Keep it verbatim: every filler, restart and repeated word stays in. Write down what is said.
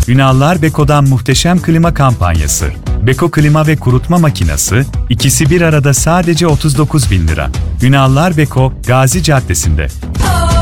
Ünallar Beko'dan muhteşem klima kampanyası. Beko klima ve kurutma makinesi, ikisi bir arada sadece otuz dokuz bin lira. Ünallar Beko, Gazi Caddesi'nde.